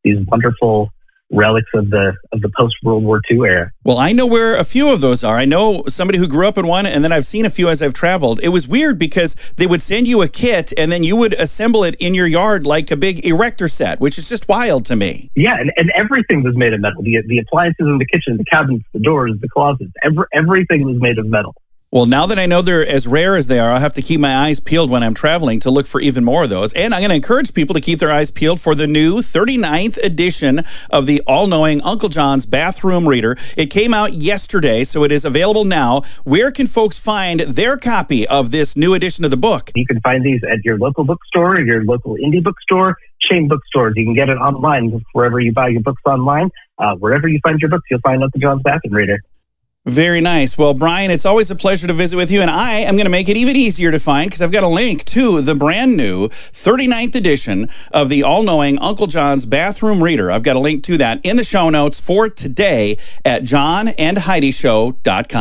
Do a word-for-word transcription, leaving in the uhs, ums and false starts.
these wonderful relics of the of the post-World War Two era. Well, I know where a few of those are. I know somebody who grew up in one, and then I've seen a few as I've traveled. It was weird because they would send you a kit, and then you would assemble it in your yard like a big erector set, which is just wild to me. Yeah, and, and everything was made of metal. The, the appliances in the kitchen, the cabinets, the doors, the closets, every, everything was made of metal. Well, now that I know they're as rare as they are, I'll have to keep my eyes peeled when I'm traveling to look for even more of those. And I'm going to encourage people to keep their eyes peeled for the new thirty-ninth edition of the all-knowing Uncle John's Bathroom Reader. It came out yesterday, so it is available now. Where can folks find their copy of this new edition of the book? You can find these at your local bookstore, your local indie bookstore, chain bookstores. You can get it online wherever you buy your books online. Uh, wherever you find your books, you'll find Uncle John's Bathroom Reader. Very nice. Well, Brian, it's always a pleasure to visit with you, and I am going to make it even easier to find because I've got a link to the brand new thirty-ninth edition of the all-knowing Uncle John's Bathroom Reader. I've got a link to that in the show notes for today at john and heidi show dot com.